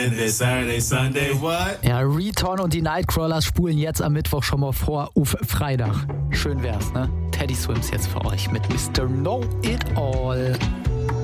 This Saturday, Sunday, what? Ja, Return und die Nightcrawlers spulen jetzt am Mittwoch schon mal vor auf Freitag. Schön wär's, ne? Teddy Swims jetzt für euch mit Mr. Know It All.